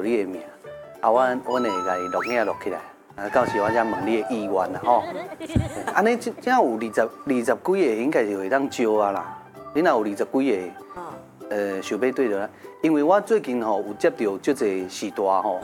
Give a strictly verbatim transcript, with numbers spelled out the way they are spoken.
你的名，啊，我我会甲伊录影录起来，啊，到时我再问你的意愿啦吼。安尼真正有二十二十几个，应该就会当招啊啦。你若有二十几个，呃，想要对着，因为我最近吼有接到足侪时大吼。